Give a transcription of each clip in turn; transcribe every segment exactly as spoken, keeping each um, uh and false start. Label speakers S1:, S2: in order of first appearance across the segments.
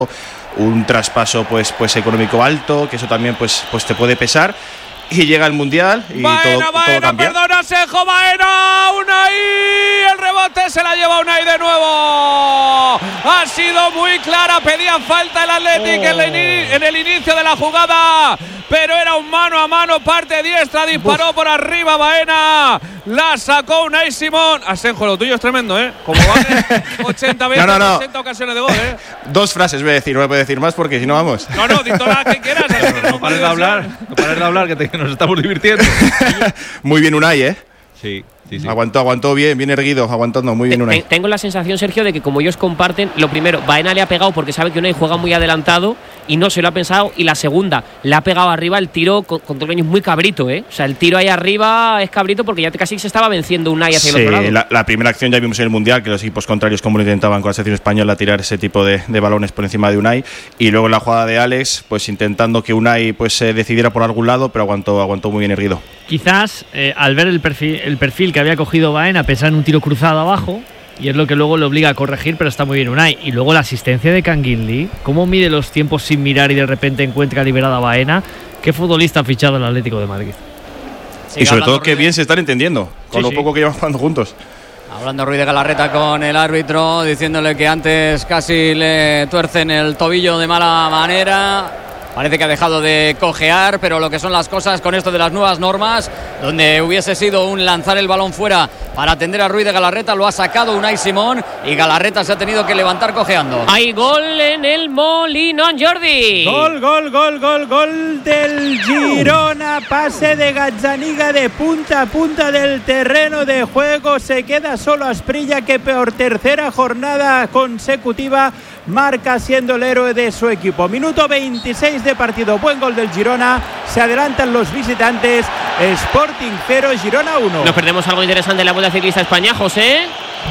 S1: un traspaso pues pues económico alto, que eso también pues pues te puede pesar, y llega el Mundial y
S2: Baena,
S1: todo,
S2: Baena,
S1: todo cambia.
S2: Perdona, Senjo, Baena, Unai, el rebote se la lleva Unai de nuevo. Ha sido muy clara, pedía falta el Athletic oh. en, el, en el inicio de la jugada, pero era un mano a mano, parte diestra, disparó Uf. por arriba Baena, la sacó Unai Simón. Asenjo, lo tuyo es tremendo, ¿eh? Como vale ochenta veces, no, no, no. ochenta ocasiones de gol, ¿eh?
S1: Dos frases voy a decir, no me puedo decir más porque si no vamos.
S2: No, no, di todas las que quieras.
S3: No, no pares de hablar, no pares de hablar, que, te, que nos estamos divirtiendo.
S1: Muy bien Unai, ¿eh?
S3: Sí. Sí, sí.
S1: Aguantó, aguantó bien, bien erguido, aguantando muy bien Unai.
S4: Tengo la sensación, Sergio, de que como ellos comparten, lo primero, Baena le ha pegado porque sabe que Unai juega muy adelantado y no se lo ha pensado, y la segunda, le ha pegado arriba el tiro con, con Toloño, es muy cabrito, ¿eh? O sea, el tiro ahí arriba es cabrito porque ya casi se estaba venciendo Unai hacia
S1: sí,
S4: el otro lado.
S1: La, la primera acción ya vimos en el Mundial, que los equipos contrarios como lo intentaban con la selección española tirar ese tipo de, de balones por encima de Unai, y luego en la jugada de Alex, pues intentando que Unai pues se decidiera por algún lado, pero aguantó, aguantó muy bien erguido.
S5: Quizás eh, al ver el perfil, el perfil que había cogido Baena, pensar en un tiro cruzado abajo, y es lo que luego le obliga a corregir, pero está muy bien Unai. Y luego la asistencia de Canguilí, cómo mide los tiempos sin mirar y de repente encuentra liberada a Baena. Qué futbolista ha fichado el Atlético de Madrid.
S1: Sigue y sobre todo qué bien se están entendiendo con sí, lo sí. poco que llevan jugando juntos.
S6: Hablando Ruiz de Galarreta con el árbitro, diciéndole que antes casi le tuercen el tobillo de mala manera. Parece que ha dejado de cojear, pero lo que son las cosas con esto de las nuevas normas, donde hubiese sido un lanzar el balón fuera para atender a Ruiz de Galarreta, lo ha sacado Unai Simón y Galarreta se ha tenido que levantar cojeando.
S4: Hay gol en el Molinón, Jordi.
S7: Gol, gol, gol, gol, gol del Girona. Pase de Gazzaniga de punta a punta del terreno de juego. Se queda solo Asprilla, que por tercera jornada consecutiva marca siendo el héroe de su equipo. Minuto veintiséis de partido, buen gol del Girona, se adelantan los visitantes. Sporting cero, Girona uno.
S4: Nos perdemos algo interesante en la Vuelta Ciclista España, José.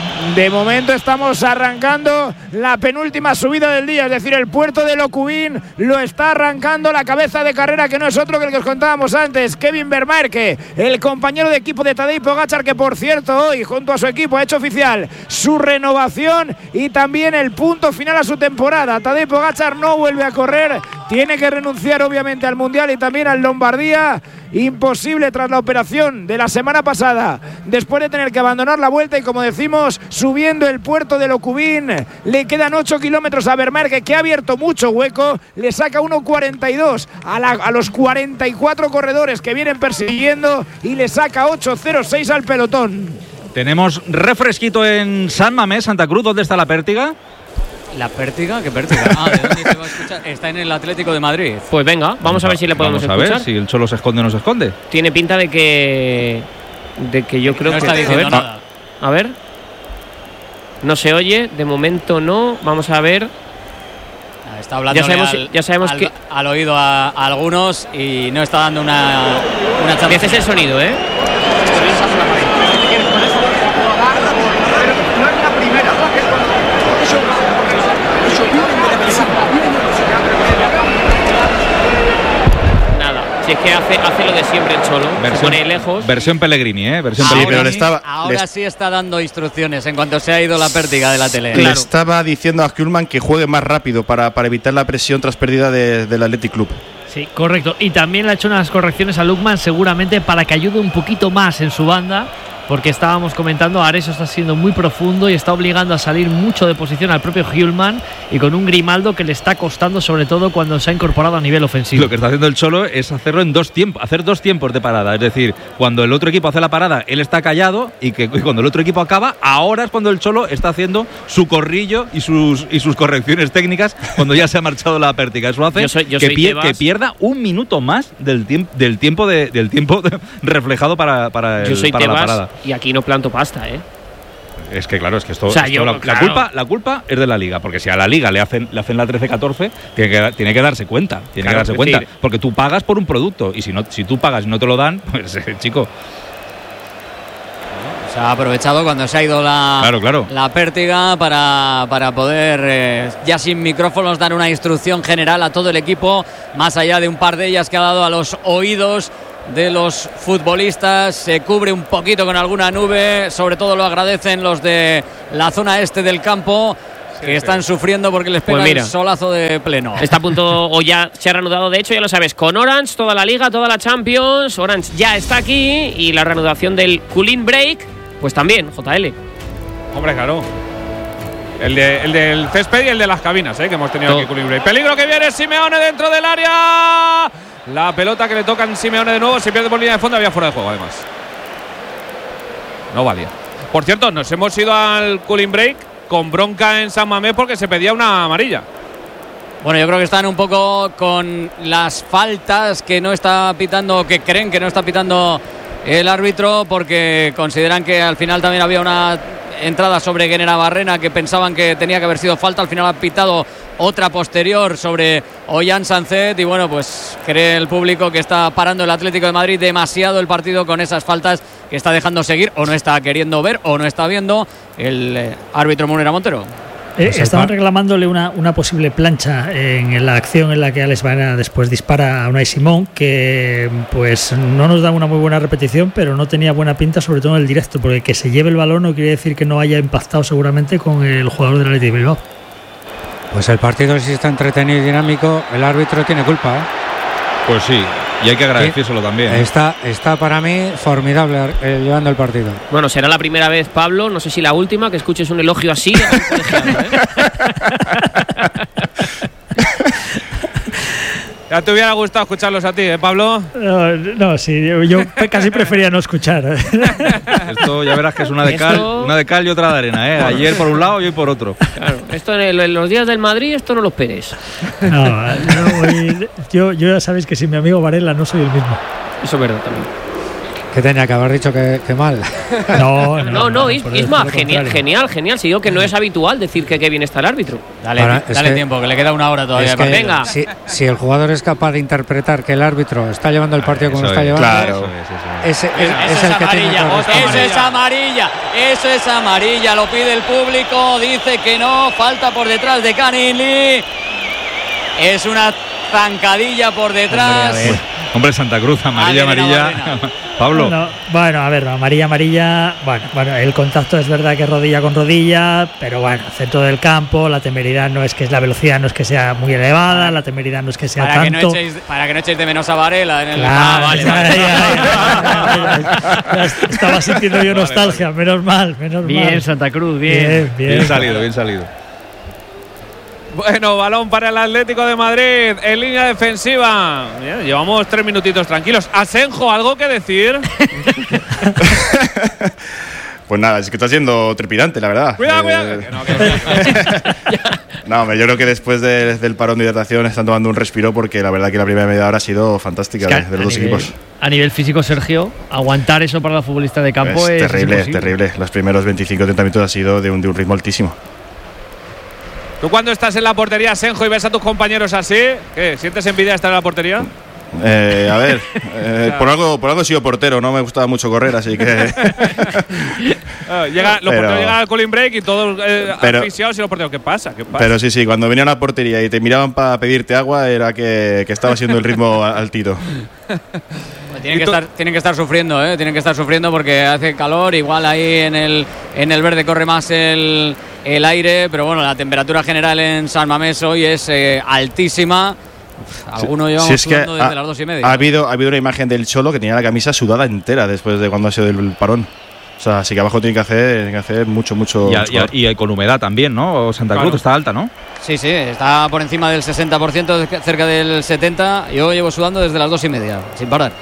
S8: De momento estamos arrancando la penúltima subida del día, es decir, el puerto de Locubín lo está arrancando la cabeza de carrera, que no es otro que el que os contábamos antes, Kevin Vermaerke, el compañero de equipo de Tadej Pogačar, que por cierto hoy junto a su equipo ha hecho oficial su renovación y también el punto final a su temporada. Tadej Pogačar no vuelve a correr, tiene que renunciar obviamente al Mundial y también al Lombardía. Imposible tras la operación de la semana pasada, después de tener que abandonar la Vuelta, y como decimos, subiendo el puerto de Locubín, le quedan ocho kilómetros a Vermaerke, que ha abierto mucho hueco, le saca uno cuarenta y dos a, la, a los cuarenta y cuatro corredores que vienen persiguiendo y le saca ocho cero seis al pelotón.
S3: Tenemos refresquito en San Mamés, Santa Cruz. ¿Dónde está la pértiga?
S6: ¿La pértiga? ¿Qué pértiga? Ah, ¿de dónde se va a escuchar? Está en el Atlético de Madrid.
S4: Pues venga, vamos a ver si le podemos
S3: vamos a
S4: escuchar.
S3: Ver si el Cholo se esconde o no se esconde.
S4: Tiene pinta de que de que yo creo
S6: no
S4: que
S6: está diciendo
S4: a ver,
S6: nada.
S4: A ver. No se oye, de momento no. Vamos a ver.
S6: Está hablando
S4: ya sabemos,
S6: al,
S4: ya sabemos
S6: al,
S4: que
S6: al oído a, a algunos y no está dando una una charla.
S4: Ese es el sonido, ¿eh? Es que hace, hace lo de siempre el Cholo, versión, se pone lejos.
S3: Versión Pellegrini, ¿eh? Versión
S6: ahora,
S3: Pellegrini.
S6: Pero le estaba, ahora le sí está dando instrucciones en cuanto se ha ido la pértiga de la tele.
S1: Le claro. estaba diciendo a Kuhlman que juegue más rápido para, para evitar la presión tras pérdida de, del Athletic Club.
S5: Sí, correcto. Y también le ha hecho unas correcciones a Lukman, seguramente para que ayude un poquito más en su banda, porque estábamos comentando, Ares está siendo muy profundo y está obligando a salir mucho de posición al propio Hjulman, y con un Grimaldo que le está costando, sobre todo cuando se ha incorporado a nivel ofensivo.
S3: Lo que está haciendo el Cholo es hacerlo en dos tiempos, hacer dos tiempos de parada, es decir, cuando el otro equipo hace la parada, él está callado, y que y cuando el otro equipo acaba, ahora es cuando el Cholo está haciendo su corrillo y sus y sus correcciones técnicas cuando ya se ha marchado la pértiga. Eso hace
S4: yo soy, yo
S3: que,
S4: soy
S3: pie, que pierda un minuto más del tiempo del tiempo de, del tiempo de, reflejado para, para, el,
S4: yo soy
S3: para la parada.
S4: Y aquí no planto pasta, ¿eh?
S3: Es que claro, es que esto,
S4: o sea,
S3: esto
S4: yo,
S3: la,
S4: claro.
S3: la culpa la culpa es de la Liga, porque si a la Liga le hacen le hacen la trece catorce, tiene que, tiene que darse cuenta, tiene claro, que darse cuenta, decir, porque tú pagas por un producto, y si no si tú pagas y no te lo dan, pues eh, chico.
S6: Se ha aprovechado cuando se ha ido la,
S3: claro, claro.
S6: la pértiga para, para poder, eh, ya sin micrófonos, dar una instrucción general a todo el equipo, más allá de un par de ellas que ha dado a los oídos de los futbolistas. Se cubre un poquito con alguna nube, sobre todo lo agradecen los de la zona este del campo. que sí, están sí. sufriendo porque les pega pues mira, el solazo de pleno.
S4: Está a punto, o ya se ha reanudado, de hecho, ya lo sabes, con Orange, toda la Liga, toda la Champions. Orange ya está aquí y la reanudación del Cooling Break, pues también, J L.
S2: Hombre, claro. El, de, el del césped y el de las cabinas, ¿eh? Que hemos tenido Todo. aquí Cooling Break. Peligro que viene Simeone dentro del área. La pelota que le toca a Simeone de nuevo, se pierde por línea de fondo, había fuera de juego además. No valía. Por cierto, nos hemos ido al Cooling Break con bronca en San Mamés porque se pedía una amarilla.
S6: Bueno, yo creo que están un poco con las faltas que no está pitando, que creen que no está pitando el árbitro, porque consideran que al final también había una entrada sobre Guenera Barrena que pensaban que tenía que haber sido falta. Al final ha pitado otra posterior sobre Ollán Sancet y bueno, pues cree el público que está parando el Atlético de Madrid demasiado el partido con esas faltas que está dejando seguir, o no está queriendo ver o no está viendo el eh, árbitro Munera Montero.
S9: Eh, pues estaban reclamándole una, una posible plancha en la acción en la que Alex Baena después dispara a Unai Simón, que pues no nos da una muy buena repetición, pero no tenía buena pinta, sobre todo en el directo, porque que se lleve el balón no quiere decir que no haya impactado seguramente con el jugador del Athletic de Bilbao.
S10: Pues el partido sí está entretenido y dinámico, el árbitro tiene culpa, ¿eh?
S3: Pues sí, y hay que agradecérselo también.
S10: Está, está para mí formidable eh, llevando el partido.
S4: Bueno, será la primera vez, Pablo, no sé si la última, que escuches un elogio así a un colegiado, ¿eh?
S2: Ya te hubiera gustado escucharlos a ti, ¿eh, Pablo?
S9: No, no sí, yo, yo casi prefería no escuchar.
S3: Esto ya verás que es una de cal, esto... una de cal y otra de arena, ¿eh? Ayer por un lado y hoy por otro.
S4: Claro, esto en, el, en los días del Madrid, esto no lo esperes.
S9: No, no voy, yo, yo ya sabéis que sin mi amigo Varela no soy el mismo.
S4: Eso es verdad también.
S10: Que tenía que haber dicho que, que mal.
S9: No, no,
S4: no, no, no Isma, genial, genial, genial. Si digo que no es habitual decir que qué bien está el árbitro.
S6: Dale, Para, dale que, tiempo, que le queda una hora todavía.
S10: Que,
S4: venga.
S10: Si, si el jugador es capaz de interpretar que el árbitro está llevando el partido como lo está llevando,
S1: claro.
S10: ese es, es, es el que tiene que
S6: Eso es amarilla, eso es amarilla, lo pide el público, dice que no, falta por detrás de Canini. Es una zancadilla por detrás.
S3: Hombre, Hombre Santa Cruz, amarilla, amarilla. Pablo.
S9: Bueno, bueno, a ver, amarilla, amarilla. Bueno, bueno, el contacto es verdad que rodilla con rodilla, pero bueno, centro del campo, la temeridad no es que la velocidad no es que sea muy elevada, la temeridad no es que sea
S6: para
S9: tanto.
S6: Que no echéis, para que no echéis de menos a Varela en el.
S9: Claro, ah, vale, ya, vale. Ya, ya, ya, ya, estaba sintiendo yo nostalgia, vale, vale. menos mal, menos
S5: bien,
S9: mal.
S5: Bien, Santa Cruz, bien.
S9: Bien, bien.
S3: Bien salido, bien salido.
S2: Bueno, balón para el Atlético de Madrid en línea defensiva. Bien, llevamos tres minutitos tranquilos. Asenjo, ¿algo que decir?
S1: Pues nada, es que está siendo trepidante, la verdad.
S2: Cuidado,
S1: eh,
S2: cuidado. Que no, que
S1: no, no, yo creo que después de, del parón de hidratación están tomando un respiro, porque la verdad que la primera media hora ha sido fantástica, es que de, de los dos
S5: nivel,
S1: equipos.
S5: A nivel físico, Sergio, aguantar eso para los futbolistas de campo es,
S1: es terrible,
S5: es
S1: terrible. Los primeros veinticinco treinta minutos ha sido de un, de un ritmo altísimo.
S2: ¿Tú cuando estás en la portería, Asenjo, y ves a tus compañeros así, ¿qué? ¿Sientes envidia de estar en la portería?
S1: Eh, a ver, eh, por algo por algo he sido portero, no me gustaba mucho correr, así que.
S2: Llega, los pero, porteros llegan al cooling break y todos eh, asfixiados, y los porteros, ¿qué pasa? ¿Qué pasa?
S1: Pero sí, sí, cuando venían a la portería y te miraban para pedirte agua, era que, que estaba siendo el ritmo altito.
S6: Tienen que, estar, tienen que estar sufriendo, ¿eh? Tienen que estar sufriendo porque hace calor, igual ahí en el, en el verde corre más el, el aire, pero bueno, la temperatura general en San Mamés hoy es eh, altísima. Algunos llevamos
S1: si es
S6: sudando
S1: que
S6: desde
S1: ha,
S6: las dos y media.
S1: Ha habido, ha habido una imagen del Cholo que tenía la camisa sudada entera después de cuando ha sido el parón. O sea, así que abajo tiene que hacer, tiene que hacer mucho, mucho.
S3: Y, a, mucho y, a, y con humedad también, ¿no? Santa Cruz claro. Está alta, ¿no?
S6: Sí, sí, está por encima del sesenta por ciento, cerca del setenta por ciento. Yo llevo sudando desde las dos y media, sin parar.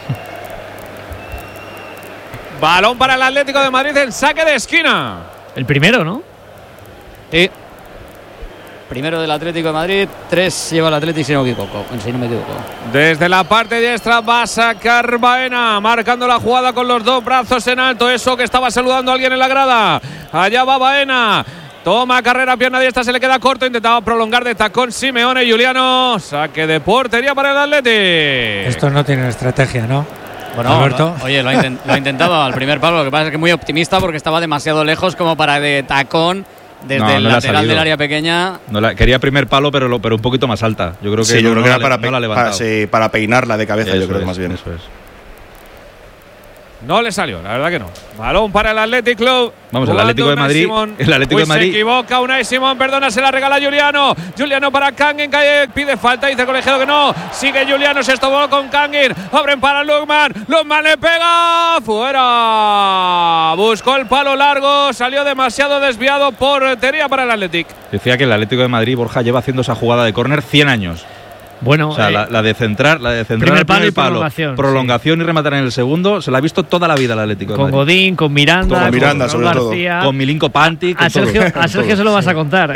S2: Balón para el Atlético de Madrid en saque de esquina.
S5: El primero, ¿no?
S6: Sí. Primero del Atlético de Madrid, tres lleva el Atlético, si no me equivoco. Si no me equivoco.
S2: Desde la parte diestra va a sacar Baena, marcando la jugada con los dos brazos en alto. Eso que estaba saludando a alguien en la grada. Allá va Baena. Toma carrera, pierna diestra, se le queda corto. Intentaba prolongar de tacón Simeone y Juliano. Saque de portería para el Atlético.
S10: Estos no tienen estrategia, ¿no?
S6: Bueno, Alberto. Oye, lo ha, intent, lo ha intentado al primer palo. Lo que pasa es que muy optimista porque estaba demasiado lejos como para de tacón. Desde no, el no lateral del área pequeña.
S3: No la, quería primer palo, pero, lo, pero un poquito más alta. Yo creo que,
S1: sí,
S3: no,
S1: yo creo
S3: no
S1: que
S3: la,
S1: era para,
S3: no
S1: pe
S3: la
S1: para, sí, para peinarla de cabeza,
S3: eso
S1: yo creo
S3: es,
S1: que más bien.
S3: Eso es.
S2: No le salió, la verdad que no. Balón para el Athletic Club.
S3: Vamos, el Atlético de Madrid.
S2: Simón.
S3: El Atlético
S2: Pues
S3: de Madrid.
S2: Se equivoca Unai Simón, perdona, se la regala Juliano. Juliano para Kangin, que pide falta, dice el colegiado que no. Sigue Juliano, se estuvo con Kangin. Abren para Lukman. Lukman le pega. Fuera. Buscó el palo largo. Salió demasiado desviado. Portería para el Athletic.
S3: Decía que el Atlético de Madrid, Borja, lleva haciendo esa jugada de córner cien años.
S5: Bueno,
S3: o sea,
S5: eh,
S3: la, la de centrar, la de centrar
S5: primer
S3: el
S5: palo
S3: primer
S5: y
S3: palo,
S5: prolongación,
S3: prolongación sí. y rematar en el segundo, se la ha visto toda la vida el Atlético
S5: con
S3: de Madrid.
S5: Godín, con Miranda,
S1: con Miranda,
S5: con
S1: sobre
S5: García,
S1: todo.
S3: Con Milinko Pantic,
S5: a, a Sergio, a Sergio se lo vas a contar.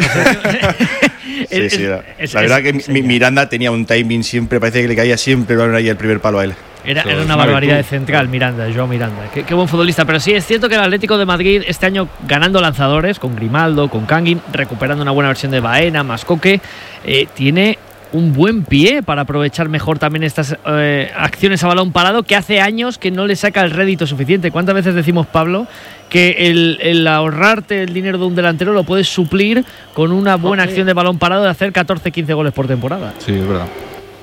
S1: Sí, sí, la, la verdad que mi, Miranda tenía un timing siempre, parece que le caía siempre ahí el primer palo a él.
S5: Era, era una barbaridad de central, Miranda, Joao Miranda. Qué, qué buen futbolista. Pero sí, es cierto que el Atlético de Madrid este año ganando lanzadores, con Grimaldo, con Kangin, recuperando una buena versión de Baena, Mascoque, eh, tiene un buen pie para aprovechar mejor también estas eh, acciones a balón parado, que hace años que no le saca el rédito suficiente. ¿Cuántas veces decimos, Pablo, que el, el ahorrarte el dinero de un delantero lo puedes suplir con una buena okay. acción de balón parado de hacer catorce quince goles por temporada?
S3: Sí, es verdad.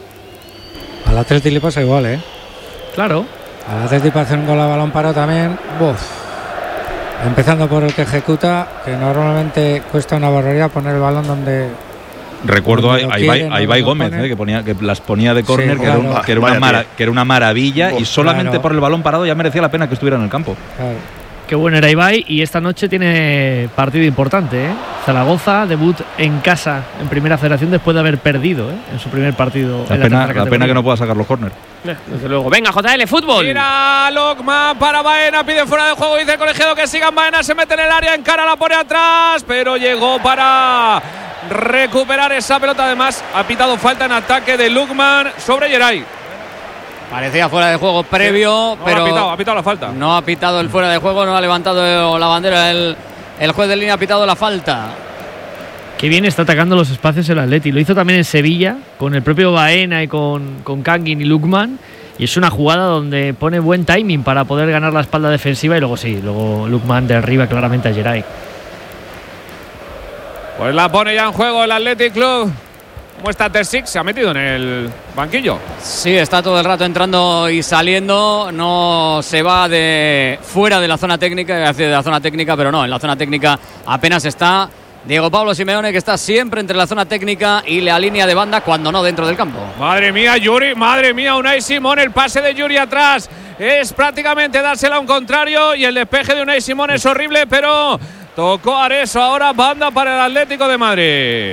S10: Al Atlético le pasa igual, ¿eh?
S5: Claro.
S10: Al Atlético hacer un gol a balón parado también. Uf. Empezando por el que ejecuta, que normalmente cuesta una barbaridad poner el balón donde...
S3: Recuerdo a Ibai Gómez, eh, que, ponía, que las ponía de córner, sí, claro. que, era un, que, era una mara, que era una maravilla, oh, y solamente claro. por el balón parado ya merecía la pena que estuviera en el campo.
S10: Claro.
S5: Qué bueno era Ibai, y esta noche tiene partido importante, ¿eh? Zaragoza, debut en casa en Primera Federación después de haber perdido, ¿eh? en su primer partido.
S3: La,
S5: en
S3: pena, la, la pena que no pueda sacar los córner.
S4: Desde luego. Venga, J L, fútbol.
S2: Mira Lukman para Baena, pide fuera de juego, dice el colegiado que sigan. Baena se mete en el área, encara, la pone atrás, pero llegó para recuperar esa pelota. Además, ha pitado falta en ataque de Lukman sobre Geray.
S6: Parecía fuera de juego previo,
S2: sí. no,
S6: pero
S2: ha pitado, ha pitado la falta.
S6: No ha pitado el fuera de juego, no ha levantado la bandera el, el juez de línea, ha pitado la falta.
S5: Qué bien está atacando los espacios el Atleti. Lo hizo también en Sevilla, con el propio Baena y con, con Kangin y Lukman. Y es una jugada donde pone buen timing para poder ganar la espalda defensiva. Y luego sí, luego Lukman derriba claramente a Geray.
S2: Pues la pone ya en juego el Athletic Club. ¿Cómo está Terzic? Se ha metido en el banquillo.
S6: Sí, está todo el rato entrando y saliendo. No se va de fuera de la zona técnica, de la zona técnica, pero no, en la zona técnica apenas está Diego Pablo Simeone, que está siempre entre la zona técnica y la línea de banda, cuando no dentro del campo.
S2: Madre mía, Yuri, madre mía, Unai Simón, el pase de Yuri atrás es prácticamente dársela a un contrario, y el despeje de Unai Simón es horrible, pero tocó Areso. Ahora banda para el Atlético de Madrid.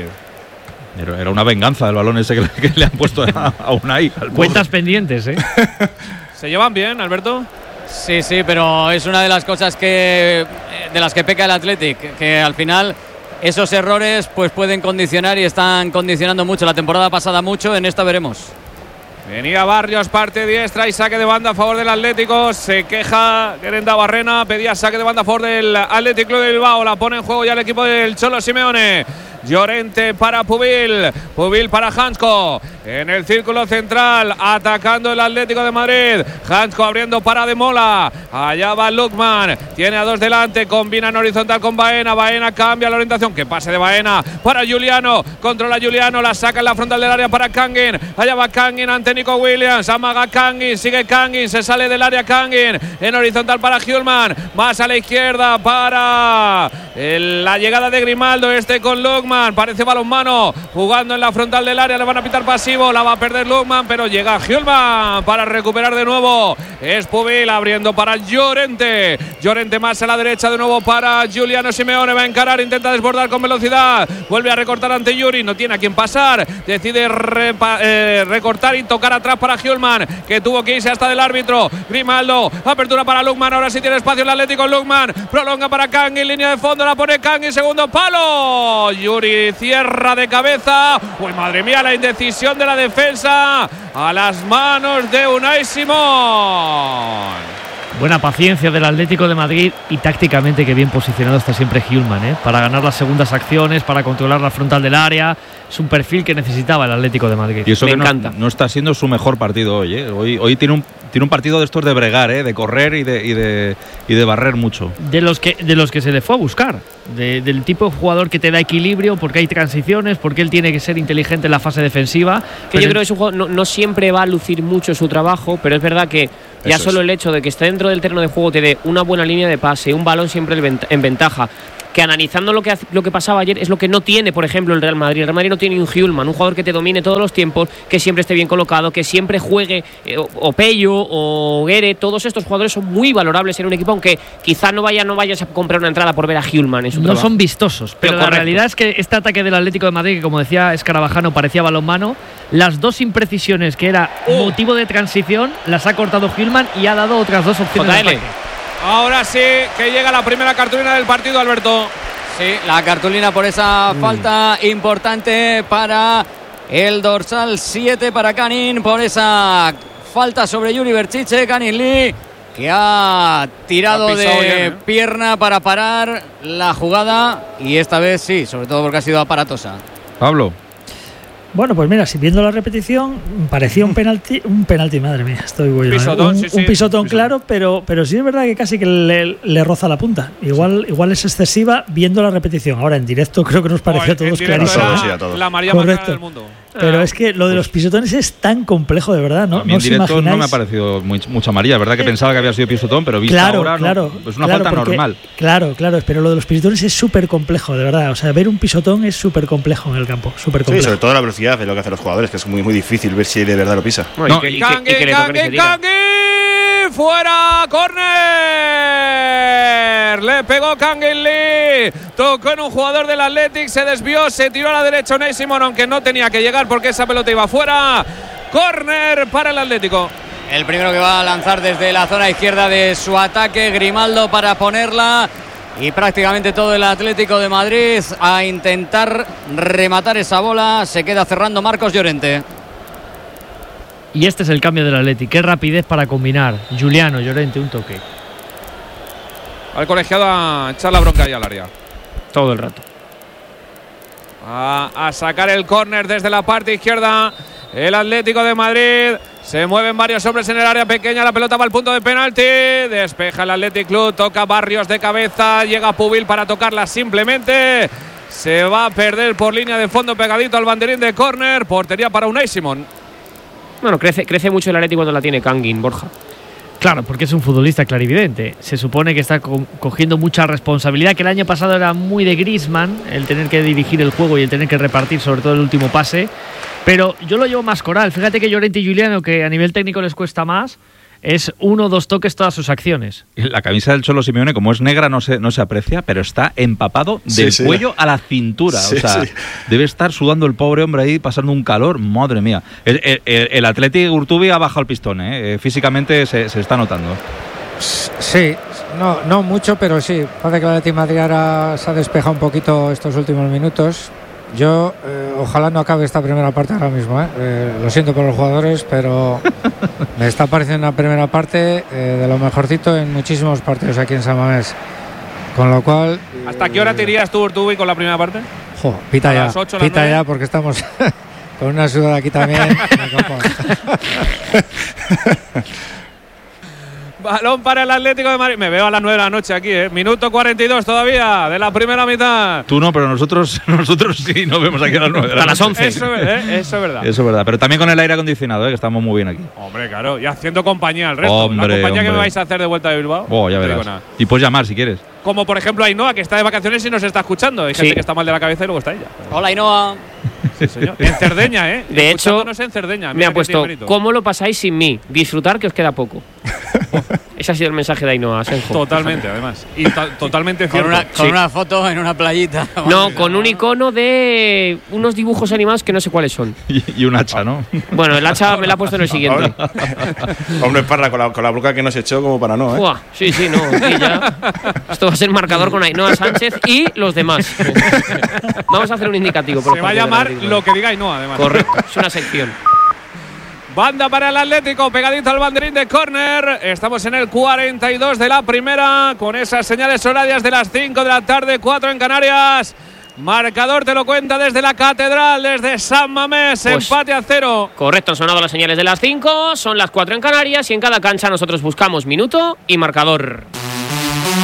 S3: Era una venganza del balón ese que le, que le han puesto a, a Unai.
S5: Cuentas pendientes, ¿eh?
S2: ¿Se llevan bien, Alberto?
S6: Sí, sí, pero es una de las cosas que de las que peca el Athletic, que al final esos errores pues pueden condicionar y están condicionando mucho. La temporada pasada mucho, en esta veremos.
S2: Venía Barrios, parte diestra y saque de banda a favor del Atlético. Se queja Gerenda Barrena, pedía saque de banda a favor del Atlético de Bilbao. La pone en juego ya el equipo del Cholo Simeone. Llorente para Pubil, Pubil para Hansko, en el círculo central, atacando el Atlético de Madrid. Hansko abriendo para De Mola, allá va Lukman, tiene a dos delante, combina en horizontal con Baena. Baena cambia la orientación, que pase de Baena para Juliano, controla Juliano, la saca en la frontal del área para Kangin, allá va Kangin ante Nico Williams, amaga Kangin, sigue Kangin, se sale del área Kangin, en horizontal para Hjulman, más a la izquierda para el, la llegada de Grimaldo, este con Lukman. Parece balonmano, jugando en la frontal del área, le van a pitar pasivo, la va a perder Lukman, pero llega Hjulman para recuperar de nuevo. Es Pubil abriendo para Llorente, Llorente más a la derecha de nuevo para Juliano Simeone, va a encarar, intenta desbordar con velocidad, vuelve a recortar ante Yuri, no tiene a quien pasar, decide repa, eh, recortar y tocar atrás para Hjulman, que tuvo que irse hasta del árbitro. Grimaldo, apertura para Lukman, ahora sí tiene espacio el Atlético. Lukman prolonga para Kangin, línea de fondo, la pone Kangin, segundo palo, Yuri cierra de cabeza. Uy, madre mía, la indecisión de la defensa a las manos de Unai Simón.
S5: Buena paciencia del Atlético de Madrid, y tácticamente que bien posicionado está siempre Hjulman, ¿eh? Para ganar las segundas acciones, para controlar la frontal del área. Es un perfil que necesitaba el Atlético de Madrid.
S3: Y eso
S5: me
S3: que
S5: encanta.
S3: No, no está siendo su mejor partido hoy, ¿eh? Hoy, hoy tiene un tiene un partido de estos de bregar, ¿eh? De correr y de, y de y de barrer mucho.
S5: De los que de los que se le fue a buscar, de, del tipo de jugador que te da equilibrio, porque hay transiciones, porque él tiene que ser inteligente en la fase defensiva.
S4: Que yo creo que es un jugador, no, no siempre va a lucir mucho su trabajo, pero es verdad que Ya
S1: Eso
S4: solo
S1: es.
S4: el hecho de que esté dentro del terreno de juego te dé una buena línea de pase, un balón siempre en ventaja. Que analizando lo que, hace, lo que pasaba ayer es lo que no tiene, por ejemplo, el Real Madrid. El Real Madrid no tiene un Hjulman, un jugador que te domine todos los tiempos, que siempre esté bien colocado, que siempre juegue, eh, o, o Pello o Guere. Todos estos jugadores son muy valorables en un equipo, aunque quizá no, vaya, no vayas a comprar una entrada por ver a Hjulman en su
S5: No
S4: trabajo.
S5: son vistosos, pero,
S4: Pero
S5: la
S4: correcto.
S5: realidad es que este ataque del Atlético de Madrid, que como decía Escarabajano, parecía balonmano, las dos imprecisiones que era
S2: Uh.
S5: motivo de transición las ha cortado Hjulman y ha dado otras dos opciones de
S4: J L.
S5: ataque.
S2: Ahora sí que llega la primera cartulina del partido, Alberto.
S6: Sí, la cartulina por esa
S2: Mm.
S6: falta importante para el dorsal siete, para Canin, por esa falta sobre Yuri Berchiche. Canin Lee, que ha tirado
S2: Ha pisado
S6: de
S2: bien, ¿eh?
S6: pierna para parar la jugada, y esta vez sí, sobre todo porque ha sido aparatosa.
S3: Pablo.
S9: Bueno, pues mira, si viendo la repetición parecía un penalti, un penalti, madre mía, estoy bueno, ¿eh?
S2: Pisotón,
S9: un,
S2: sí, sí,
S9: un pisotón
S2: pisotón.
S9: claro, pero, pero sí es verdad que casi que le, le roza la punta. Igual, igual es excesiva viendo la repetición. Ahora en directo creo que nos pareció a
S2: Joder, en
S9: todos
S2: directo
S9: clarísimo.
S2: era
S1: Sí, a todos.
S2: La María más
S9: Correcto.
S2: cara del mundo.
S9: Pero es que lo de los pisotones es tan complejo, de verdad, ¿no?
S3: A mí
S9: No
S3: en
S9: os
S3: directo
S9: imagináis.
S3: no me ha parecido muy, mucha amarilla, ¿verdad? Que pensaba que había sido pisotón, pero vista
S9: Claro,
S3: ahora no,
S9: claro.
S3: es una
S9: claro,
S3: falta
S9: porque-
S3: normal.
S9: Claro, claro, pero lo de los pisotones es súper complejo, de verdad. O sea, ver un pisotón es súper complejo en el campo, súper
S1: Sí,
S9: complejo.
S1: sobre todo la velocidad de lo que hacen los jugadores, que es muy, muy difícil ver si de verdad lo pisa.
S4: Bueno,
S3: No,
S4: y que, y que- y
S2: Kangin,
S4: que le toquen ese
S2: Kangin,
S4: tiro.
S2: Kangin, fuera, córner. Le pegó Kangin Lee, tocó en un jugador del Athletic, se desvió, se tiró a la derecha Unai Simón, aunque no tenía que llegar porque esa pelota iba fuera. Córner para el Atlético.
S6: El primero que va a lanzar desde la zona izquierda de su ataque, Grimaldo, para ponerla. Y prácticamente todo el Atlético de Madrid a intentar rematar esa bola. Se queda cerrando Marcos Llorente.
S5: Y este es el cambio del Atleti. Qué rapidez para combinar. Juliano, Llorente, un toque.
S2: Al colegiado a echar la bronca ahí al área.
S4: Todo el rato.
S2: A, a sacar el córner desde la parte izquierda. El Atlético de Madrid. Se mueven varios hombres en el área pequeña. La pelota va al punto de penalti. Despeja el Athletic Club. Toca Barrios de cabeza. Llega Pubil para tocarla simplemente. Se va a perder por línea de fondo pegadito al banderín de córner. Portería para Unai Simón.
S4: Bueno, crece, crece mucho el Atlético cuando la tiene Kangin, Borja.
S5: Claro, porque es un futbolista clarividente. Se supone que está co- cogiendo mucha responsabilidad, que el año pasado era muy de Griezmann, el tener que dirigir el juego y el tener que repartir sobre todo el último pase. Pero yo lo llevo más coral. Fíjate que Llorente y Juliano, que a nivel técnico les cuesta más, es uno o dos toques todas sus acciones.
S3: La camisa del Cholo Simeone, como es negra, no se, no se aprecia, pero está empapado del
S1: Sí, sí.
S3: cuello a la cintura.
S1: Sí,
S3: o sea,
S1: sí.
S3: debe estar sudando el pobre hombre ahí, pasando un calor. Madre mía. El, el, el, el Athletic Urtubi ha bajado el pistón, ¿eh? Eh, físicamente se, se está notando.
S10: Sí, no, no mucho, pero sí. Parece que el Atlético de Madrid ahora se ha despejado un poquito estos últimos minutos. Yo, eh, ojalá no acabe esta primera parte ahora mismo. ¿eh? Eh, lo siento por los jugadores, pero me está pareciendo una primera parte eh, de lo mejorcito en muchísimos partidos aquí en San Mamés. Con lo cual.
S2: ¿Hasta qué hora te irías tú, Urtubi, con la primera parte?
S10: Jo, pita
S2: ¿A
S10: ya,
S2: las ocho, a las
S10: pita
S2: nueve?
S10: ya, porque estamos con una sudada aquí también. Me cojo.
S2: Balón para el Atlético de Madrid. Me veo a las nueve de la noche aquí, ¿eh? Minuto cuarenta y dos todavía de la primera mitad.
S3: Tú no, pero nosotros nosotros sí nos vemos aquí a las nueve de la
S4: A las
S3: noche.
S4: once.
S2: Eso, es- ¿eh? Eso es verdad.
S3: Eso es verdad, pero también con el aire acondicionado, ¿eh? Que estamos muy bien aquí.
S2: Hombre, claro. Y haciendo compañía al resto.
S3: Hombre,
S2: la compañía que
S3: hombre.
S2: me vais a hacer de vuelta de Bilbao.
S3: Oh, ya
S2: no te digo
S3: verás.
S2: nada.
S3: Y puedes llamar si quieres.
S2: Como por ejemplo Ainhoa, que está de vacaciones y nos está escuchando. Hay gente
S4: Sí.
S2: que está mal de la cabeza y luego está ella.
S6: Hola, Ainhoa.
S2: Sí, señor. En Cerdeña, ¿eh?
S4: De hecho,
S2: Escuchándonos en Cerdeña.
S4: Me
S2: Mira
S4: ha
S2: qué
S4: puesto,
S2: mérito.
S4: ¿cómo lo pasáis sin mí? Disfrutar que os queda poco. Ese ha sido el mensaje de Ainhoa Senjo.
S2: Totalmente, además. Y to- totalmente
S6: Con,
S2: cierto.
S6: una, con
S4: Sí.
S6: una foto en una playita.
S4: No, con un icono de unos dibujos animados que no sé cuáles son.
S3: Y, y un hacha, ¿no?
S4: Bueno, el hacha me la ha puesto en el siguiente.
S1: Hombre, Parra, con la, con la bronca que nos echó como para no, ¿eh?
S4: Buah, sí, sí, no. Aquí ya. Esto va a ser marcador con Ainhoa Sánchez y los demás. Vamos a hacer un indicativo. Por
S2: Se va a llamar lo que diga Ainhoa, además.
S4: Correcto, es una sección.
S2: Banda para el Atlético, pegadito al banderín de córner. Estamos en el cuarenta y dos de la primera, con esas señales horarias de las cinco de la tarde, cuatro en Canarias. Marcador te lo cuenta desde la Catedral, desde San Mamés,
S4: Pues-
S2: empate a cero.
S4: Correcto, han sonado las señales de las cinco, son las cuatro en Canarias y en cada cancha nosotros buscamos minuto y marcador.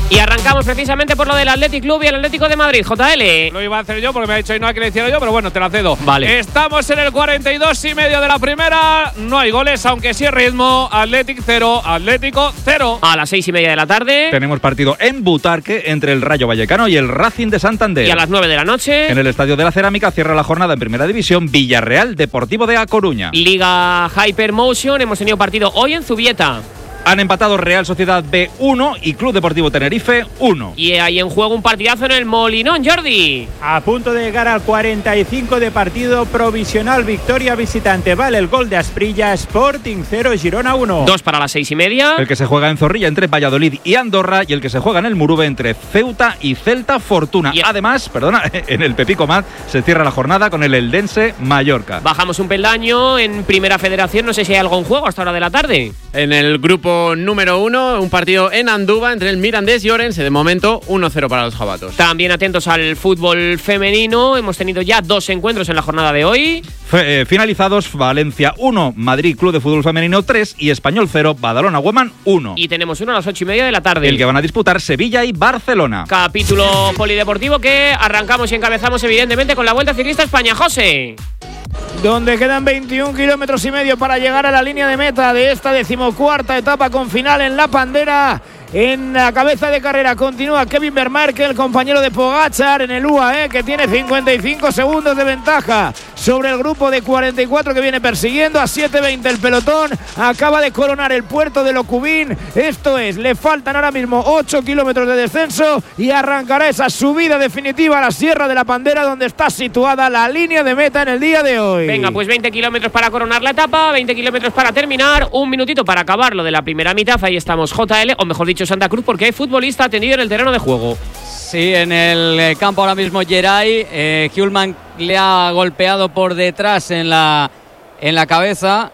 S4: Y arrancamos precisamente por lo del Athletic Club y el Atlético de Madrid, J L.
S2: Lo iba a hacer yo porque me ha dicho y no hay que le hiciera yo, pero bueno, te la cedo.
S4: Vale.
S2: Estamos en el cuarenta y dos y medio de la primera. No hay goles, aunque sí ritmo. Athletic cero, Atlético cero.
S4: A las seis y media de la tarde.
S3: Tenemos partido en Butarque entre el Rayo Vallecano y el Racing de Santander.
S4: Y a las nueve de la noche.
S3: En el Estadio de la Cerámica cierra la jornada en Primera División Villarreal Deportivo de A Coruña.
S4: Liga Hypermotion. Hemos tenido partido hoy en Zubieta.
S3: Han empatado Real Sociedad B uno y Club Deportivo Tenerife uno.
S4: Y hay en juego un partidazo en el Molinón, Jordi.
S7: A punto de llegar al cuarenta y cinco de partido provisional, victoria visitante. Vale el gol de Asprilla, Sporting cero, Girona uno.
S4: Dos para las seis y media.
S3: El que se juega en Zorrilla entre Valladolid y Andorra y el que se juega en el Murube entre Ceuta y Celta Fortuna.
S4: Y
S3: además, perdona, en el Pepico Mat se cierra la jornada con el Eldense Mallorca.
S4: Bajamos un peldaño en Primera Federación, no sé si hay algo en juego hasta hora de la tarde.
S11: En el grupo número uno, un partido en Andúba entre el Mirandés y Orense. De momento, uno cero para los jabatos.
S4: También atentos al fútbol femenino. Hemos tenido ya dos encuentros en la jornada de hoy.
S3: Fe, eh, finalizados, Valencia uno, Madrid Club de Fútbol Femenino tres y Español cero, Badalona Woman uno.
S4: Y tenemos uno a las ocho y media de la tarde.
S3: El que van a disputar Sevilla y Barcelona.
S4: Capítulo polideportivo que arrancamos y encabezamos evidentemente con la Vuelta Ciclista España. José.
S8: Donde quedan veintiún kilómetros y medio para llegar a la línea de meta de esta decimocuarta etapa con final en La Pandera. En la cabeza de carrera continúa Kevin Vermaerke, el compañero de Pogačar en el U A E, que tiene cincuenta y cinco segundos de ventaja sobre el grupo de cuarenta y cuatro que viene persiguiendo. A siete veinte el pelotón acaba de coronar el puerto de Locubín. Esto es, le faltan ahora mismo ocho kilómetros de descenso y arrancará esa subida definitiva a la Sierra de la Pandera, donde está situada la línea de meta en el día de hoy.
S4: Venga, pues veinte kilómetros para coronar la etapa, veinte kilómetros para terminar, un minutito para acabar lo de la primera mitad. Ahí estamos, J L, o mejor dicho Santa Cruz, porque hay futbolista atendido en el terreno de juego.
S6: Sí, en el campo ahora mismo Geray. eh, Hjulman le ha golpeado por detrás en la, en la cabeza.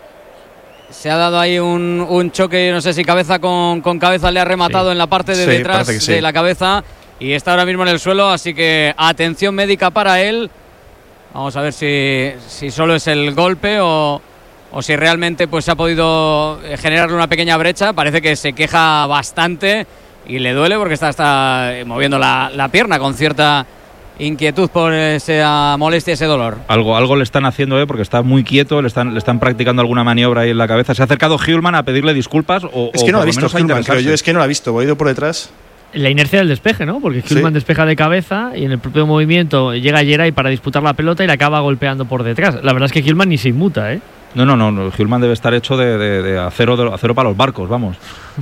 S6: Se ha dado ahí un, un choque, no sé si cabeza con, con cabeza le ha rematado sí. en la parte de sí, detrás de sí. la cabeza y está ahora mismo en el suelo, así que atención médica para él. Vamos a ver si, si solo es el golpe o, o si realmente pues se ha podido generarle una pequeña brecha. Parece que se queja bastante y le duele porque está, está moviendo la, la pierna con cierta inquietud por esa molestia, ese dolor.
S3: Algo, algo le están haciendo, ¿eh? Porque está muy quieto, le están, le están practicando alguna maniobra ahí en la cabeza. ¿Se ha acercado Hjulman a pedirle disculpas? O,
S1: es que
S3: o
S1: no lo ha visto Hjulman, creo yo, es que no lo ha visto, ha ido por detrás.
S5: La inercia del despeje, ¿no? Porque Hjulman sí. despeja de cabeza y en el propio movimiento llega Geray para disputar la pelota y le acaba golpeando por detrás. La verdad es que Hjulman ni se inmuta, ¿eh?
S3: No, no, no, no. Hjulman debe estar hecho de, de, de acero, de acero para los barcos, vamos.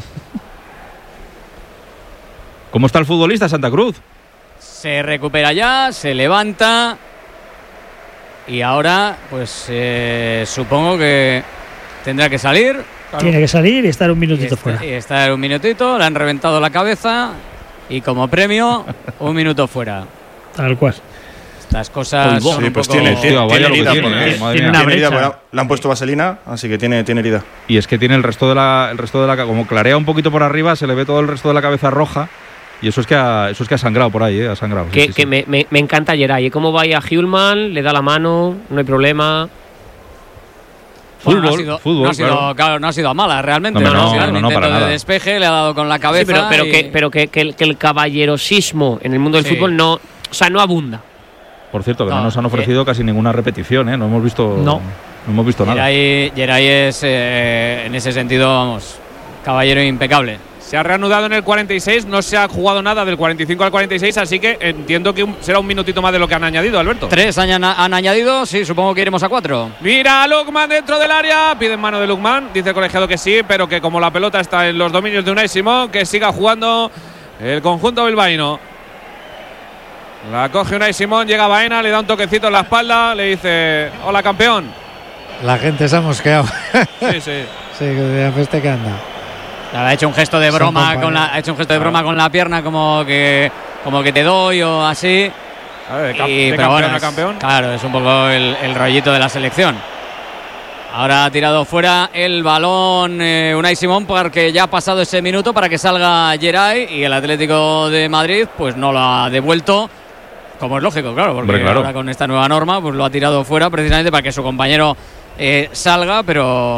S3: ¿Cómo está el futbolista Santa Cruz?
S6: Se recupera ya, se levanta y ahora pues eh, supongo que tendrá que salir.
S9: Claro. Tiene que salir y estar un minutito y
S6: está,
S9: fuera.
S6: Y estar un minutito, le han reventado la cabeza y como premio un minuto fuera.
S9: Tal cual.
S6: Estas cosas son
S1: sí,
S6: un
S1: pues
S6: poco...
S1: tiene, tiene, tiene herida,
S3: tiene,
S1: porque,
S3: eh,
S1: tiene, tiene una herida, porque le han puesto vaselina, así que tiene, tiene herida.
S3: Y es que tiene el resto de la, el resto de la, como clarea un poquito por arriba, se le ve todo el resto de la cabeza roja. Y eso es que ha, eso es que ha sangrado por ahí, ¿eh? Ha sangrado.
S4: Que,
S3: sí, sí,
S4: que
S3: sí.
S4: Me, me, me encanta Geray, ¿eh? Cómo vaya Hjulman, le da la mano, no hay problema.
S6: Bueno,
S3: Fútbol,
S6: no ha sido,
S3: fútbol,
S6: no ha sido,
S3: claro.
S6: Claro, no ha sido a mala realmente.
S3: No, no,
S6: no,
S3: no,
S6: no,
S3: no,
S6: un
S3: no,
S6: intento
S3: para
S6: de
S3: nada.
S6: despeje, le ha dado con la cabeza.
S4: Sí, pero, pero,
S6: y...
S4: que, pero que, que, que el caballerosismo en el mundo del
S6: sí.
S4: fútbol no, o sea, no abunda.
S3: Por cierto, que no,
S6: no
S3: nos han ofrecido eh. casi ninguna repetición, ¿eh? No hemos visto,
S5: no.
S3: no hemos visto
S6: Geray,
S3: nada.
S6: Geray es, eh, en ese sentido, vamos, caballero impecable.
S2: Se ha reanudado en el cuarenta y seis, no se ha jugado nada del cuarenta y cinco al cuarenta y seis, así que entiendo que un, será un minutito más de lo que han añadido, Alberto.
S6: Tres han, han añadido, sí, supongo que iremos a cuatro.
S2: Mira a Lukman dentro del área, pide en mano de Lukman, dice el colegiado que sí, pero que como la pelota está en los dominios de Unai Simón, que siga jugando el conjunto bilbaíno. La coge Unai Simón, llega Baena, le da un toquecito en la espalda, le dice, hola campeón.
S10: La gente se ha mosqueado.
S2: Sí, sí.
S10: Sí, que este que anda.
S6: Ha hecho un gesto de broma con la, ha hecho un gesto de broma con la pierna, como que, como que te doy o así.
S2: A ver, de, cap,
S6: y,
S2: de
S6: pero
S2: campeón
S6: bueno,
S2: a
S6: es,
S2: campeón.
S6: Claro, es un poco el, el rollito de la selección. Ahora ha tirado fuera el balón eh, Unai Simón, porque ya ha pasado ese minuto para que salga Geray, y el Atlético de Madrid pues no lo ha devuelto, como es lógico, claro, porque
S3: Hombre, claro.
S6: ahora con esta nueva norma pues lo ha tirado fuera precisamente para que su compañero eh, salga, pero...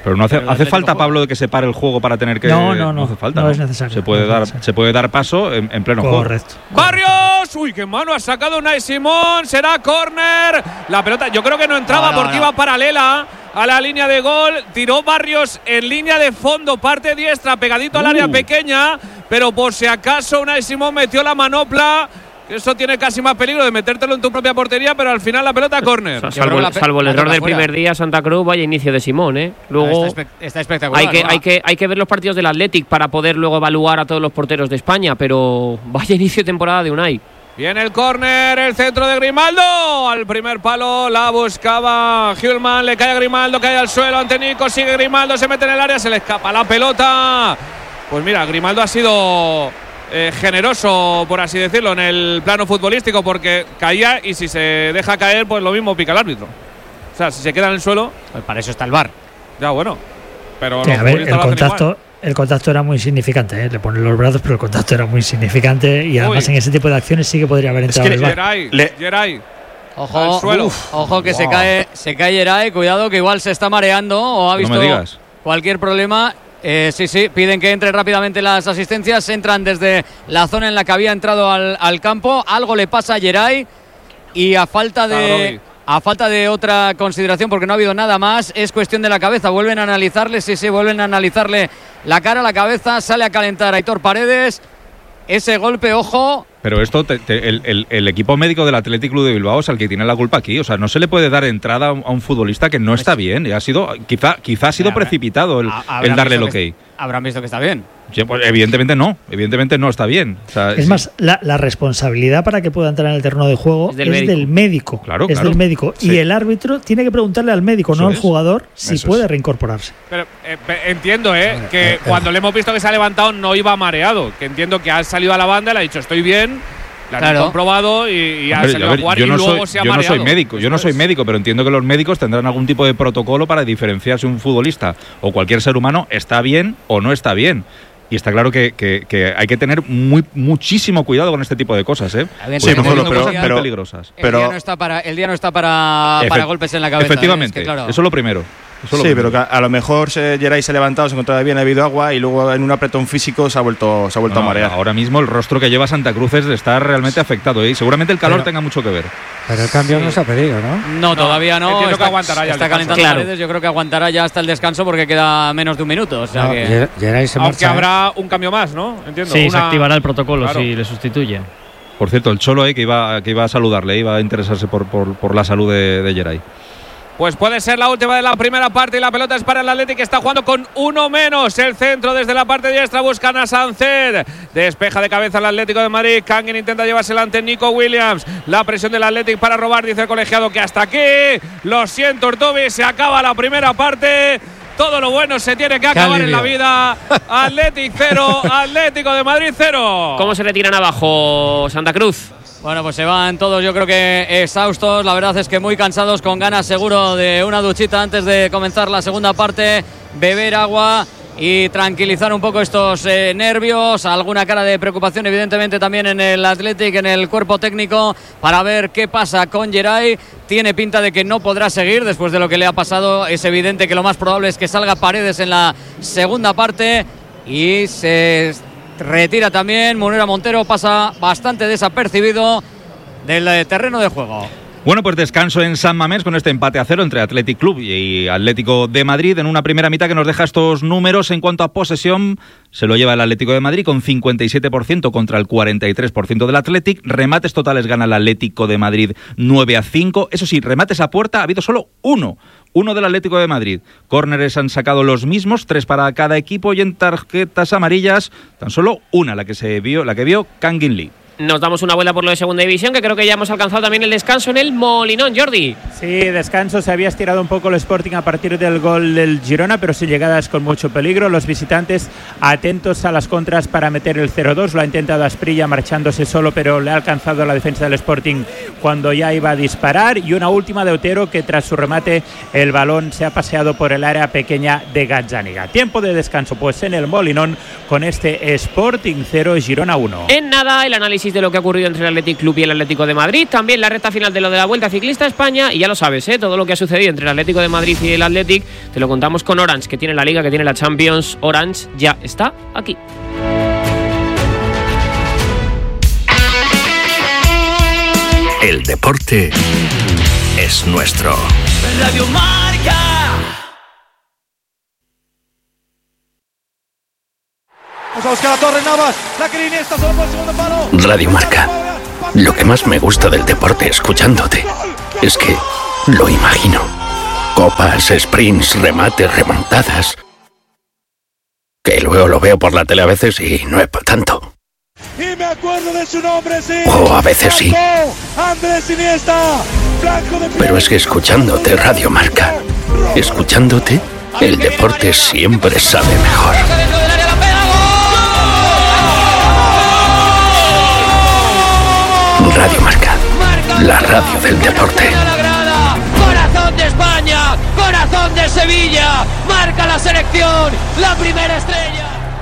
S3: Pero no hace,
S4: Pero el
S3: hace
S4: Atlético
S3: falta,
S4: juega.
S3: Pablo, de que se pare el juego para tener que.
S9: No, no, no.
S3: hace falta.
S9: No es necesario,
S3: Se puede,
S9: no es
S3: dar,
S9: necesario.
S3: se puede dar paso en, en pleno juego.
S9: Correcto.
S2: ¡Barrios! ¡Uy, qué mano ha sacado Unai Simón! Será córner. La pelota, yo creo que no entraba
S6: No, no,
S2: porque
S6: no.
S2: iba paralela a la línea de gol. Tiró Barrios en línea de fondo, parte diestra, pegadito al área
S3: Uh.
S2: pequeña. Pero por si acaso Unai Simón metió la manopla. Eso tiene casi más peligro de metértelo en tu propia portería, pero al final la pelota córner.
S4: O sea,
S6: Yo creo
S4: salvo,
S6: que la pe-
S4: salvo el
S6: la
S4: error
S6: toca
S4: del
S6: fuera.
S4: primer día, Santa Cruz, vaya inicio de Simón, ¿eh? Luego
S6: Está, espe- está espectacular.
S4: hay que,
S6: ¿no?
S4: hay, que, hay que ver los partidos del Athletic para poder luego evaluar a todos los porteros de España, pero vaya inicio de temporada de Unai.
S2: Viene el córner, el centro de Grimaldo. Al primer palo la buscaba Hjulman, le cae a Grimaldo, cae al suelo ante Nico, sigue Grimaldo, se mete en el área, se le escapa la pelota. Pues mira, Grimaldo ha sido eh, generoso, por así decirlo, en el plano futbolístico, porque caía y si se deja caer, pues lo mismo pica el árbitro. O sea, si se queda en el suelo,
S6: Pues para eso está el V A R.
S2: ya bueno. Pero
S9: Sí,
S2: los
S9: a ver,
S2: futbolistas
S9: el
S2: lo hacen igual.
S9: contacto, el contacto era muy significante, ¿eh? Le ponen los brazos, pero el contacto era muy significante y además
S2: Uy.
S9: en ese tipo de acciones sí que podría haber entrado
S1: que
S9: el V A R.
S2: Geray,
S1: Le-
S2: Geray.
S6: Ojo,
S2: Al suelo.
S6: uf, ojo que se cae, se cae Geray, cuidado que igual se está mareando o ha
S3: No
S6: visto
S3: me digas.
S6: cualquier problema. Eh, sí, sí, piden que entren rápidamente las asistencias, entran desde la zona en la que había entrado al, al campo, algo le pasa a Geray y a falta de
S2: Rodri.
S6: a falta de otra consideración, porque no ha habido nada más, es cuestión de la cabeza, vuelven a analizarle, sí, sí, vuelven a analizarle la cara, la cabeza, sale a calentar Aitor Paredes, ese golpe, ojo.
S3: Pero esto, te- te- el, el- el equipo médico del Athletic Club de Bilbao es el que tiene la culpa aquí. O sea, no se le puede dar entrada a un, a un futbolista que no está bien. Y ha sido, quizá, quizá ha sido
S6: Habrá-
S3: precipitado el,
S6: Ha-
S3: el
S6: habrán
S3: darle el
S6: visto
S3: ok.
S6: que- Habrán visto que está bien.
S3: Sí, pues, evidentemente no, evidentemente no está bien. O sea,
S9: Es
S3: sí.
S9: más, la, la responsabilidad para que pueda entrar en el terreno de juego
S4: Es
S9: es
S4: del
S9: del
S4: médico.
S9: médico.
S3: Claro,
S9: es
S3: claro.
S9: del médico.
S3: Sí.
S9: Y el árbitro tiene que preguntarle al médico,
S3: Eso
S9: no al
S3: es.
S9: jugador, si
S3: Eso
S9: puede
S3: es.
S9: reincorporarse.
S2: Pero eh, pe- entiendo, ¿eh? Que cuando le hemos visto que se ha levantado no iba mareado. Que entiendo que ha salido a la banda, le ha dicho estoy bien, la han
S6: Claro.
S2: comprobado y, y ha
S3: Hombre,
S2: salido
S3: a ver,
S2: a jugar
S3: yo
S2: y
S3: no
S2: luego
S3: soy,
S2: se ha
S3: yo no
S2: mareado.
S3: soy médico, yo no
S2: Eso
S3: soy
S2: es.
S3: médico, pero entiendo que los médicos tendrán algún tipo de protocolo para diferenciar si un futbolista o cualquier ser humano está bien o no está bien. Y está claro que, que- que hay que tener muy, muchísimo cuidado con este tipo de cosas, ¿eh?
S6: A ver,
S3: Porque
S6: sí,
S3: estamos
S6: pero-
S3: haciendo
S6: pero-
S3: cosas muy
S1: pero-
S3: peligrosas.
S6: El,
S1: Pero-
S6: día no está para, el día no está para, para
S3: Efe-
S6: golpes en la cabeza.
S3: Efectivamente,
S6: ¿eh? Es que, claro.
S3: eso es lo primero. Eso es lo
S1: Sí,
S3: primero.
S1: pero que a lo mejor se, Geray se ha levantado, se encontraba bien, ha habido agua y luego en un apretón físico se ha vuelto, se ha vuelto
S3: No,
S1: a marear.
S3: ahora mismo el rostro que lleva Santa Cruz es de estar realmente afectado, ¿eh? Y seguramente el calor
S10: Pero-
S3: tenga mucho que ver.
S10: Pero el cambio no se ha pedido, ¿no?
S6: No, todavía no.
S2: entiendo que
S6: está,
S2: aguantará ya el
S6: está
S2: descanso.
S6: calentando
S4: Claro.
S6: Paredes. Yo creo que aguantará ya hasta el descanso porque queda menos de un minuto. O sea
S10: No,
S6: que-
S10: Ger- Geray se
S2: Aunque
S10: marcha, ¿eh?
S2: habrá un cambio más, ¿no? Entiendo.
S5: Sí, se
S2: una-
S5: activará el protocolo
S2: Claro.
S5: si le sustituye.
S3: Por cierto, el Cholo, ¿eh? que, iba, que iba a saludarle, iba a interesarse por, por, por la salud de, de Geray.
S2: Pues puede ser la última de la primera parte y la pelota es para el Athletic que está jugando con uno menos. El centro desde la parte diestra buscan a Sánchez. Despeja de cabeza el Atlético de Madrid. Kangin intenta llevársela ante Nico Williams. La presión del Athletic para robar, dice el colegiado que hasta aquí. Lo siento, Urtubi, se acaba la primera parte. Todo lo bueno se tiene que acabar en la
S10: alivio.
S2: vida. Athletic cero, Atlético de Madrid cero.
S4: ¿Cómo se le tiran abajo Santa Cruz?
S6: Bueno, pues se van todos, yo creo que exhaustos. La verdad es que muy cansados, con ganas seguro de una duchita antes de comenzar la segunda parte. Beber agua y tranquilizar un poco estos eh, nervios. Alguna cara de preocupación, evidentemente, también en el Athletic, en el cuerpo técnico, para ver qué pasa con Geray. Tiene pinta de que no podrá seguir después de lo que le ha pasado. Es evidente que lo más probable es que salga Paredes en la segunda parte y se retira también Munera Montero, pasa bastante desapercibido del eh, terreno de juego.
S3: Bueno, pues descanso en San Mamés con este empate a cero entre Athletic Club y Atlético de Madrid en una primera mitad que nos deja estos números. En cuanto a posesión, se lo lleva el Atlético de Madrid con cincuenta y siete por ciento contra el cuarenta y tres por ciento del Athletic. Remates totales gana el Atlético de Madrid nueve a cinco. Eso sí, remates a puerta ha habido solo uno. Uno del Atlético de Madrid. Córneres han sacado los mismos, tres para cada equipo, y en tarjetas amarillas tan solo una, la que se vio, la que vio Kangin Lee.
S4: Nos damos una vuelta por lo de segunda división, que creo que ya hemos alcanzado también el descanso en el Molinón, Jordi.
S7: Sí, descanso. Se había estirado un poco el Sporting a partir del gol del Girona, pero sin llegadas con mucho peligro. Los visitantes atentos a las contras para meter el cero dos. Lo ha intentado Asprilla marchándose solo, pero le ha alcanzado la defensa del Sporting cuando ya iba a disparar. Y una última de Otero, que tras su remate el balón se ha paseado por el área pequeña de Gazzaniga. Tiempo de descanso pues en el Molinón con este Sporting cero, Girona uno.
S4: En nada, el análisis análisis de lo que ha ocurrido entre el Athletic Club y el Atlético de Madrid, también la recta final de lo de la Vuelta Ciclista a España, y ya lo sabes, ¿eh? Todo lo que ha sucedido entre el Atlético de Madrid y el Athletic te lo contamos con Orange, que tiene la Liga, que tiene la Champions. Orange ya está aquí.
S12: El deporte es nuestro.
S13: Radio Marca. Vamos a buscar a Torres Navas. La que Iniesta solo por el segundo palo.
S12: Radio Marca. Lo que más me gusta del deporte escuchándote es que lo imagino. Copas, sprints, remates, remontadas. Que luego lo veo por la tele a veces y no es para tanto.
S13: Y me acuerdo de su nombre, sí.
S12: O a veces sí.
S13: Andrés Iniesta. Blanco de...
S12: Pero es que escuchándote Radio Marca, escuchándote, el deporte siempre sabe mejor. Radio Marca, la radio del deporte.
S13: Corazón de España, corazón de Sevilla. Marca la selección, la primera estrella.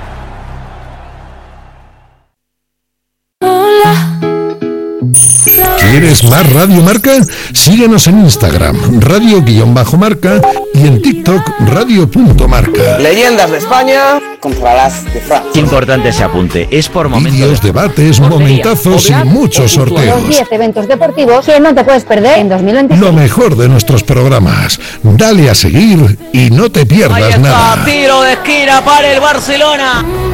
S14: ¿Quieres más Radio Marca? Síguenos en Instagram, radio-marca, y en TikTok, radio.marca.
S15: Leyendas de España contra las de Francia.
S16: Importante ese apunte, es por momentos.
S14: Vídeos, debates, momentazos y muchos sorteos.
S17: Los diez eventos deportivos que no te puedes perder en dos mil veintiséis.
S14: Lo mejor de nuestros programas. Dale a seguir y no te pierdas
S13: Ahí está,
S14: nada.
S13: tiro de esquina para el Barcelona.